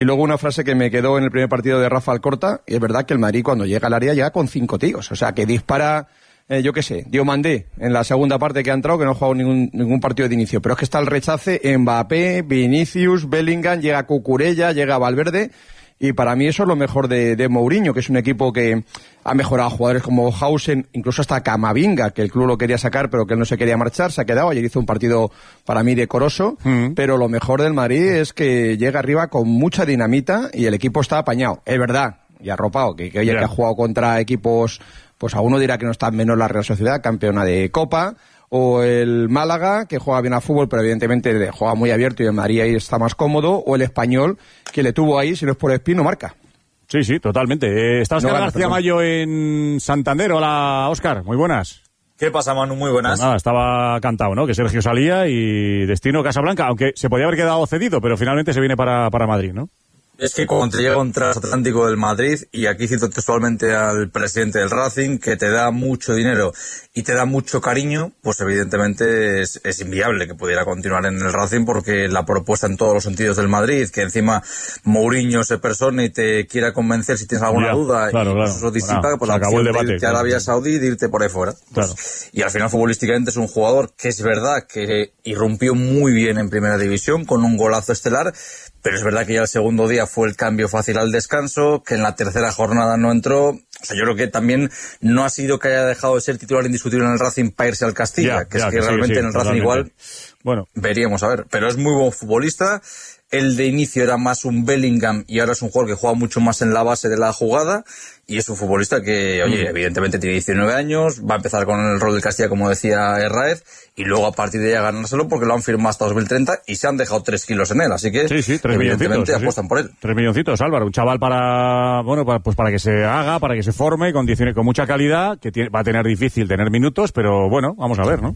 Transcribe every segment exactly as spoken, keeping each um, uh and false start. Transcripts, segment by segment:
Y luego una frase que me quedó en el primer partido de Rafa Alcorta, y es verdad que el Madrid cuando llega al área llega con cinco tíos, o sea, que dispara, eh, yo qué sé, Diomandé en la segunda parte que ha entrado, que no ha jugado ningún, ningún partido de inicio, pero es que está el rechace Mbappé, Vinicius, Bellingham, llega Cucurella, llega Valverde, y para mí eso es lo mejor de, de Mourinho, que es un equipo que ha mejorado a jugadores como Hausen, incluso hasta Camavinga, que el club lo quería sacar, pero que él no se quería marchar, se ha quedado. Ayer hizo un partido para mí decoroso, mm. pero lo mejor del Madrid es que llega arriba con mucha dinamita y el equipo está apañado. Es verdad, y arropado, que, que oye, yeah. que ha jugado contra equipos, pues alguno dirá que no está menos la Real Sociedad, campeona de Copa, o el Málaga, que juega bien a fútbol, pero evidentemente juega muy abierto y el Madrid ahí está más cómodo, o el Español, que le tuvo ahí, si no es por Espino, marca. Sí, sí, totalmente. Eh, está Óscar no, García perdón. Mayo en Santander. Hola, Óscar, muy buenas. ¿Qué pasa, Manu? Muy buenas. Pues nada, estaba cantado, ¿no? Que Sergio salía y destino Casablanca, aunque se podía haber quedado cedido, pero finalmente se viene para, para Madrid, ¿no? Es que cuando te llega un transatlántico del Madrid, y aquí cito textualmente al presidente del Racing, que te da mucho dinero y te da mucho cariño, pues evidentemente es, es inviable que pudiera continuar en el Racing, porque la propuesta en todos los sentidos del Madrid, que encima Mourinho se persone y te quiera convencer si tienes alguna ya, duda claro, y claro. eso disipa, bueno, pues la opción de irte a Arabia Saudí y de irte por ahí fuera. Claro. Pues, y al final futbolísticamente es un jugador que es verdad que irrumpió muy bien en Primera División con un golazo estelar, pero es verdad que ya el segundo día fue el cambio fácil al descanso, que en la tercera jornada no entró. O sea, yo creo que también no ha sido que haya dejado de ser titular indiscutible en el Racing para irse al Castilla, ya, que ya, es que, que realmente sí, sí, en el Racing totalmente. igual bueno. veríamos a ver. Pero es muy buen futbolista. El de inicio era más un Bellingham y ahora es un jugador que juega mucho más en la base de la jugada. Y es un futbolista que, oye, evidentemente tiene diecinueve años, va a empezar con el rol del Castilla, como decía Herráez, y luego a partir de ahí a ganárselo porque lo han firmado hasta dos mil treinta y se han dejado tres kilos en él, así que sí, sí, tres evidentemente sí, apuestan sí. por él. Tres milloncitos, Álvaro, un chaval para, bueno, para, pues para que se haga, para que se forme, con, con mucha calidad, que tiene, va a tener difícil tener minutos, pero bueno, vamos a ver, ¿no?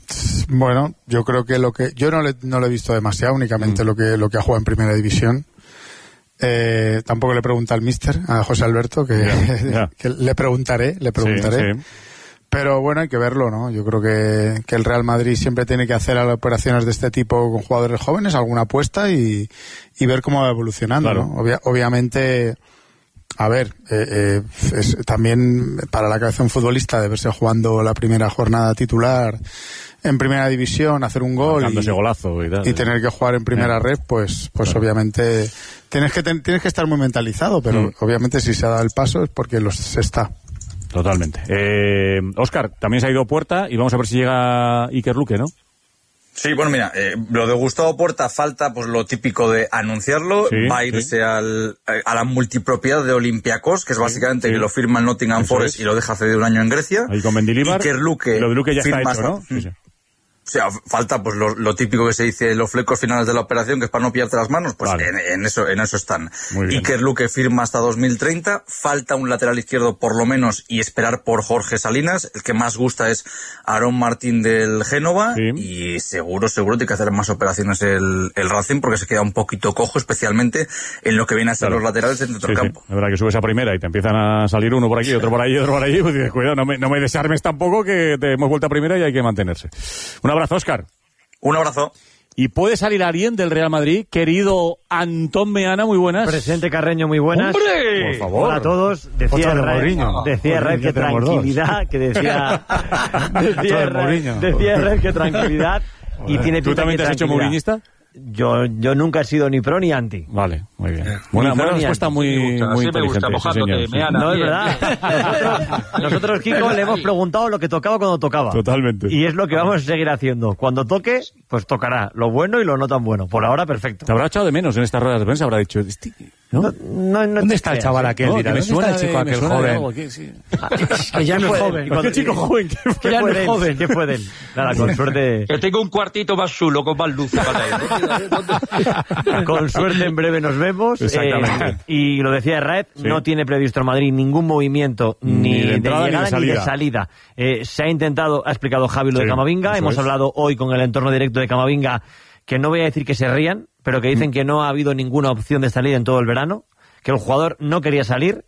Bueno, yo creo que lo que, yo no le, no lo he visto demasiado, únicamente mm. lo que, lo que ha jugado en Primera División. Eh, tampoco le pregunta al míster, a José Alberto, que, yeah, yeah. que le preguntaré, le preguntaré. Sí, sí. Pero bueno, hay que verlo, ¿no? Yo creo que, que el Real Madrid siempre tiene que hacer operaciones de este tipo con jugadores jóvenes, alguna apuesta y, y ver cómo va evolucionando, claro. ¿no? Obvia, obviamente, a ver, eh, eh, es también para la cabeza de un futbolista de verse jugando la primera jornada titular en Primera División, hacer un gol y, ese golazo y, tal, y tener que jugar en primera red, pues pues claro. obviamente tienes que ten, tienes que estar muy mentalizado, pero mm. obviamente si se ha dado el paso es porque los, se está. Totalmente. Eh, Óscar, también se ha ido Puerta y vamos a ver si llega Iker Luque, ¿no? Sí, bueno, mira, eh, lo de Gustavo Puerta falta pues lo típico de anunciarlo, sí, va a irse sí. al, a la multipropiedad de Olympiacos, que es básicamente sí, sí. que lo firma el Nottingham Eso Forest es. y lo deja cedido un año en Grecia. Ahí con Mendilibar. Iker Luque, lo de Luque ya está hecho, hasta, ¿no? Sí, sí. O sea, falta pues lo, lo típico que se dice, los flecos finales de la operación, que es para no pillarte las manos, pues vale. en, en eso en eso están. Iker Luque firma hasta dos mil treinta, falta un lateral izquierdo por lo menos y esperar por Jorge Salinas, el que más gusta es Aarón Martín del Génova, sí. y seguro, seguro tiene que hacer más operaciones el, el Racing porque se queda un poquito cojo, especialmente en lo que viene a ser claro. los laterales del centrocampo. Sí, sí. Es verdad que subes a primera y te empiezan a salir uno por aquí, otro por allí, otro por allí, pues dices, cuidado, no me, no me desarmes tampoco que te hemos vuelto a primera y hay que mantenerse. Un abrazo, Óscar. Un abrazo. ¿Y puede salir alguien del Real Madrid? Querido Antón Meana, muy buenas. Presente Carreño, muy buenas. ¡Hombre! Por favor. Hola a todos. Decía Red, decía Red que tranquilidad, que decía... decía Red, decía Red que tranquilidad. Y tiene ¿Tú también te has hecho mourinhista? Yo, yo nunca he sido ni pro ni anti. Vale, muy bien. Buena, buena respuesta, muy, muy inteligente. Me gusta, sí, sí. No, es verdad. Nosotros, nosotros, Kiko, le hemos preguntado lo que tocaba cuando tocaba. Totalmente. Y es lo que vamos a seguir haciendo. Cuando toque, pues tocará lo bueno y lo no tan bueno. Por ahora, perfecto. Te habrá echado de menos en estas ruedas de prensa, habrá dicho... ¿no? No, no, no ¿Dónde está el chaval aquel? No, Dirá, me ¿dónde está el chico de, aquel joven? algo, ¿Qué, sí. Que ya no es joven. ¿Qué chico joven? ¿Qué fue, ¿Qué ya fue no de él? joven? ¿Qué fue de él? Nada, con suerte... Que tengo un cuartito más chulo, con más luz para él. Con suerte en breve nos vemos. Exactamente. Eh, y lo decía Raed, sí. no tiene previsto en Madrid ningún movimiento ni, ni de, de entrada, llegada ni de salida. Ni de salida. Eh, se ha intentado, ha explicado Javi lo sí, de Camavinga. Hemos es. hablado hoy con el entorno directo de Camavinga, que no voy a decir que se rían, pero que dicen mm. que no ha habido ninguna opción de salida en todo el verano, que el jugador no quería salir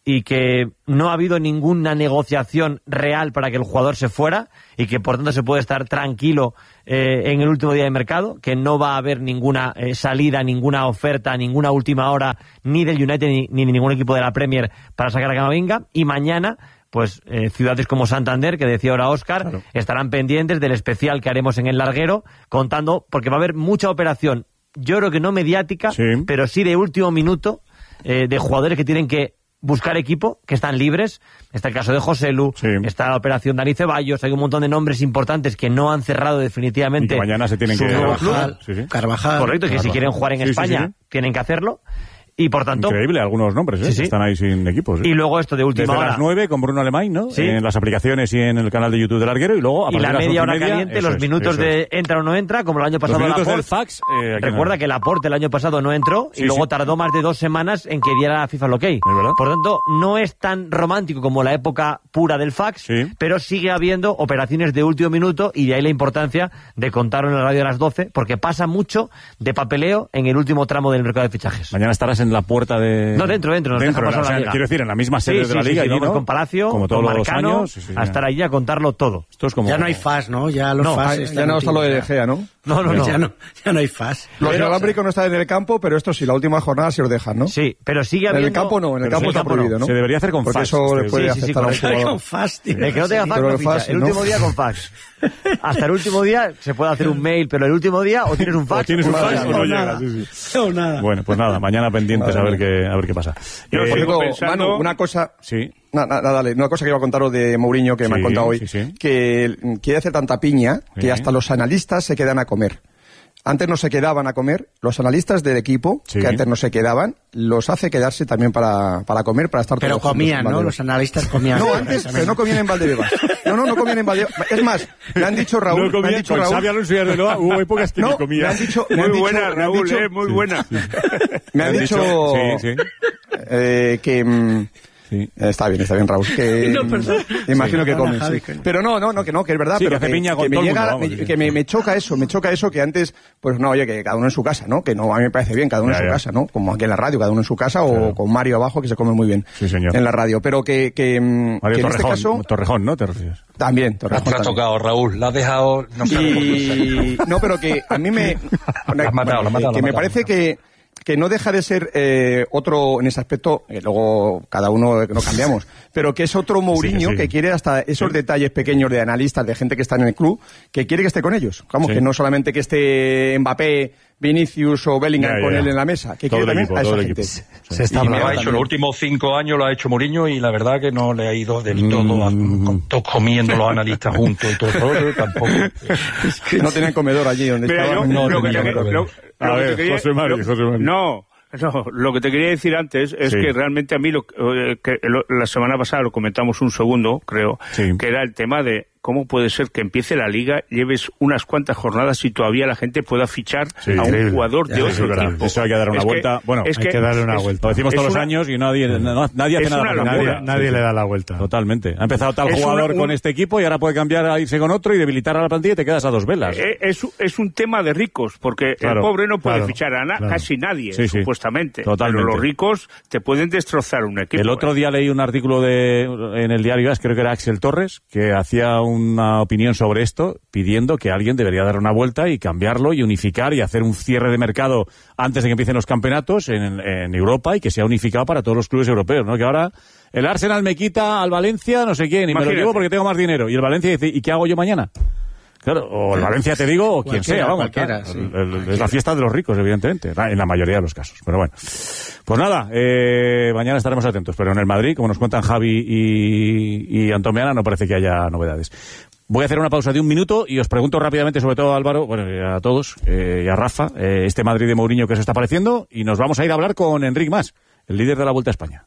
y que no ha habido ninguna negociación real para que el jugador se fuera y que por tanto se puede estar tranquilo eh, en el último día de mercado, que no va a haber ninguna eh, salida, ninguna oferta, ninguna última hora ni del United ni, ni de ningún equipo de la Premier para sacar a Camavinga. Y mañana pues eh, ciudades como Santander, que decía ahora Óscar, claro, estarán pendientes del especial que haremos en el larguero, contando, porque va a haber mucha operación, yo creo que no mediática, sí, pero sí de último minuto, eh, de jugadores que tienen que buscar equipo, que están libres. Está el caso de José Lu, sí, está la operación Dani Ceballos, hay un montón de nombres importantes que no han cerrado definitivamente. Y que mañana se tienen que Carvajal, sí, sí. Carvajal. Correcto, que Carvajal. Si quieren jugar en sí, España, sí, sí, tienen que hacerlo. Y por tanto... Increíble, algunos nombres, ¿eh? Sí, sí. Están ahí sin equipos. ¿Eh? Y luego esto de última Desde hora... las nueve con Bruno Alemán, ¿no? Sí. En las aplicaciones y en el canal de YouTube del Larguero. Y luego a y la de media hora media, caliente, los es, minutos de es. entra o no entra, como el año pasado. Los minutos Laporte. del fax... Eh, Recuerda no. que Laporte el año pasado no entró sí, y luego sí. tardó más de dos semanas en que diera la FIFA el ok. Por tanto, no es tan romántico como la época pura del fax, sí. pero sigue habiendo operaciones de último minuto y de ahí la importancia de contarlo en la radio a las doce, porque pasa mucho de papeleo en el último tramo del mercado de fichajes. Mañana estarás en la puerta de... No, dentro, dentro. Nos dentro deja pasar o sea, la liga. Quiero decir, en la misma sede sí, de la sí, liga. Sí, sí, allí, vamos ¿no? con Palacio, como todos con los Marcano, años. Sí, sí, a estar allí a contarlo todo. Esto es como... Ya no hay F A S, ¿no? Ya los no, F A S ya no está lo de De Gea, ¿no? No, no, no. Ya no, ya no hay F A S. Los inalámbricos no están en el campo, pero esto sí, la última jornada se os dejan, ¿no? Sí, pero sigue habiendo... En el campo no, en el campo está prohibido, ¿no? Se debería hacer con Porque fax. eso le puede sí, sí, afectar sí, a un jugador. Con fax, tío. El que no tenga fax no ficha. Fácil, el ¿no? último día con fax. Hasta el último día se puede hacer un mail, pero el último día o tienes un fax o tienes un fax o no, no llega. Sí, sí. No, nada. Bueno, pues nada, mañana pendientes a ver qué a ver qué pasa. Yo eh, digo, pensando... Manu, una cosa... Sí. Nada, nada, dale, una cosa que iba a contaros de Mourinho que sí, me han contado hoy, sí, sí. que quiere hacer tanta piña que sí. hasta los analistas se quedan a comer. Antes no se quedaban a comer, los analistas del equipo, sí. que antes no se quedaban, los hace quedarse también para, para comer, para estar pero todos comían, ¿no? Los analistas comían. No, antes, pero no comían en Valdebebas. No, no, no comían en Valdebebas. Es más, me han dicho Raúl, no comían, me han dicho con Raúl. Xavi Alonso y Arbeloa hubo épocas que no, ni comían. Me han dicho, me muy han dicho, buena, me han Raúl, dicho, eh, muy buena. Sí. Me han dicho, dicho sí, sí. Eh, que... Mm, Sí. Está bien, está bien, Raúl. Que, no, imagino sí, que comes. Sí. Pero no, no, no, que no, que es verdad. Sí, pero que, que, piña con que, me, todo llega, mundo, vamos, me, sí. que me, me choca eso, me choca eso que antes, pues no, oye, que cada uno en su casa, ¿no? Que no, a mí me parece bien, cada uno ya, en su ya. casa, ¿no? Como aquí en la radio, cada uno en su casa claro. o con Mario abajo, que se come muy bien sí, señor. en la radio. Pero que, que, Mario que en Torrejón, este caso... Torrejón, ¿no? ¿Te refieres? También, Torrejón. Te ha tocado, Raúl, la has dejado... No, y... no, pero que a mí me... la has matado, la has matado. Que me parece que... que no deja de ser eh, otro en ese aspecto, eh, luego cada uno no cambiamos, pero que es otro Mourinho sí, sí. que quiere hasta esos sí. detalles pequeños de analistas, de gente que está en el club, que quiere que esté con ellos. Vamos, sí. que no solamente que esté Mbappé, Vinicius o Bellingham ya, ya, con él en la mesa, que todo quiere también equipo, a esa gente. Sí. Se está y me lo ha hecho los últimos cinco años, lo ha hecho Mourinho y la verdad que no le ha ido del todo, mm. a, todos comiendo los analistas juntos y todo, todo tampoco. Es que no tienen comedor allí donde estaban. No, lo, que te, lo, lo, a lo ver, que te quería, José Mario, José Mario. No, no, lo que te quería decir antes es sí. que realmente a mí, lo, que lo, la semana pasada lo comentamos un segundo, creo, sí. que era el tema de cómo puede ser que empiece la liga, lleves unas cuantas jornadas y todavía la gente pueda fichar sí, a increíble. un jugador de otro sí, equipo. Eso hay que dar una es vuelta. Que, bueno, es hay que, que darle una es, vuelta. Lo decimos todos una, los años y nadie, no, nadie hace nada. Nadie, nadie le da la vuelta. Totalmente. Ha empezado tal es jugador una, un, con este equipo y ahora puede cambiar a irse con otro y debilitar a la plantilla y te quedas a dos velas. Es, es un tema de ricos, porque claro, el pobre no puede claro, fichar a na, claro. casi nadie, sí, supuestamente. Sí, totalmente. Pero los ricos te pueden destrozar un equipo. El otro eh. día leí un artículo de en el diario As, creo que era Axel Torres, que hacía una opinión sobre esto, pidiendo que alguien debería dar una vuelta y cambiarlo y unificar y hacer un cierre de mercado antes de que empiecen los campeonatos en, en Europa y que sea unificado para todos los clubes europeos, ¿no? Que ahora el Arsenal me quita al Valencia no sé quién y Imagínate. me lo llevo porque tengo más dinero y el Valencia dice, ¿y qué hago yo mañana? Claro, o el Valencia te digo, o quien sea, vamos. Claro, sí. el, el, es la fiesta de los ricos, evidentemente, en la mayoría de los casos. Pero bueno, pues nada, eh, mañana estaremos atentos. Pero en el Madrid, como nos cuentan Javi y, y Antomiana, no parece que haya novedades. Voy a hacer una pausa de un minuto y os pregunto rápidamente, sobre todo a Álvaro, bueno, a todos, eh, y a Rafa, eh, este Madrid de Mourinho que se está apareciendo, y nos vamos a ir a hablar con Enric Mas, el líder de la Vuelta a España.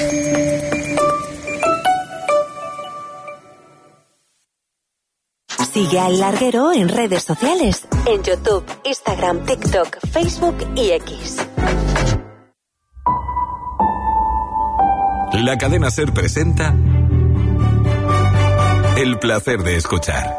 Sigue al Larguero en redes sociales, en YouTube, Instagram, TikTok, Facebook y X. La cadena SER presenta El placer de escuchar.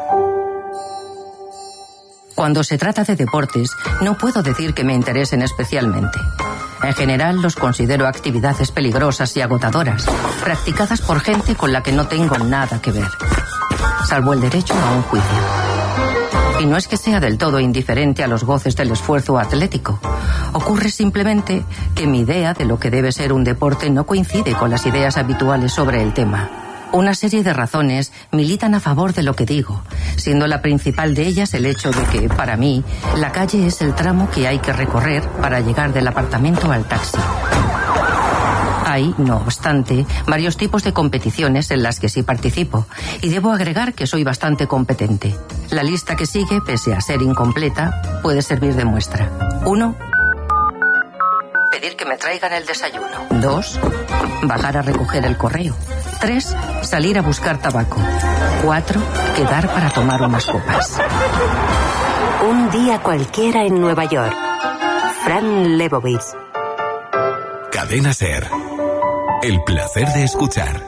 Cuando se trata de deportes, no puedo decir que me interesen especialmente. En general, los considero actividades peligrosas y agotadoras, practicadas por gente con la que no tengo nada que ver, salvo el derecho a un juicio. Y no es que sea del todo indiferente a los goces del esfuerzo atlético. Ocurre simplemente que mi idea de lo que debe ser un deporte no coincide con las ideas habituales sobre el tema. Una serie de razones militan a favor de lo que digo, siendo la principal de ellas el hecho de que, para mí, la calle es el tramo que hay que recorrer para llegar del apartamento al taxi. Hay, no obstante, varios tipos de competiciones en las que sí participo, y debo agregar que soy bastante competente. La lista que sigue, pese a ser incompleta, puede servir de muestra. Uno, pedir que me traigan el desayuno. Dos, bajar a recoger el correo. Tres, salir a buscar tabaco. Cuatro, quedar para tomar unas copas. Un día cualquiera en Nueva York. Fran Lebowitz. Cadena SER. El placer de escuchar.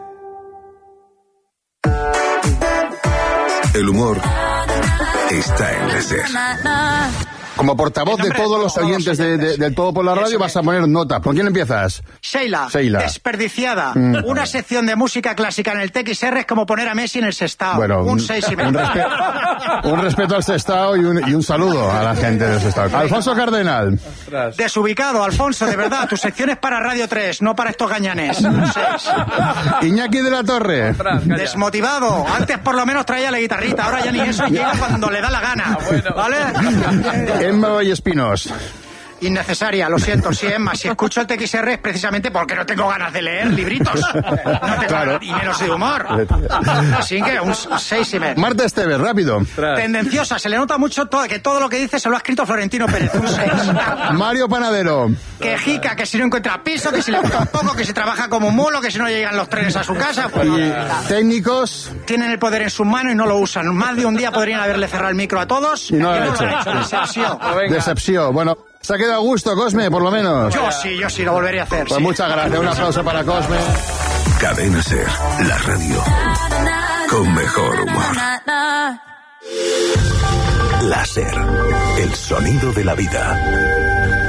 El humor está en la SER. Como portavoz de todos los oyentes de, de, del Todo por la Radio, vas a poner nota. ¿Con quién empiezas? Sheila, Sheila. Desperdiciada. Mm. Una sección de música clásica en el T X R es como poner a Messi en el Sestao. Bueno, un un, seis y medio. un, respe un respeto al Sestao y un, y un saludo a la gente del Sestao. Alfonso Cardenal. Desubicado, Alfonso, de verdad. Tu sección es para Radio tres, no para estos gañanes. Un seis. Iñaki de la Torre. Desmotivado. Antes por lo menos traía la guitarrita, ahora ya ni eso, y llega cuando le da la gana. ¿Vale? Emma Vallespinos. Innecesaria, lo siento, sí, Emma. Si escucho el T X R es precisamente porque no tengo ganas de leer libritos. No tengo Claro. y menos de humor. Así que un seis y medio. Marta Esteves, rápido. Tendenciosa, se le nota mucho todo, que todo lo que dice se lo ha escrito Florentino Pérez. Un seis. Mario Panadero. Quejica, que si no encuentra piso, que si le gusta un poco, que si trabaja como un mulo, que si no llegan los trenes a su casa. Pues, Y técnicos. tienen el poder en sus manos y no lo usan. Más de un día podrían haberle cerrado el micro a todos. Y no lo y han no hecho. lo han hecho. Decepción. Decepción. Bueno, se ha quedado a gusto, Cosme, por lo menos. Yo sí, yo sí, lo volvería a hacer. Pues sí. muchas gracias. Un aplauso para Cosme. Cadena SER, la radio con mejor humor. La SER, el sonido de la vida.